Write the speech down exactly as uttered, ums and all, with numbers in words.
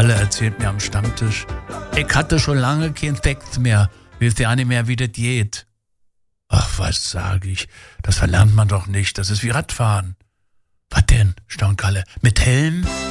Kalle erzählt mir am Stammtisch, ich hatte schon lange keinen Sex mehr, wisst ja nicht mehr, wie das geht. Ach, was sag ich, das verlernt man doch nicht, das ist wie Radfahren. Was denn, staunt Kalle, mit Helm?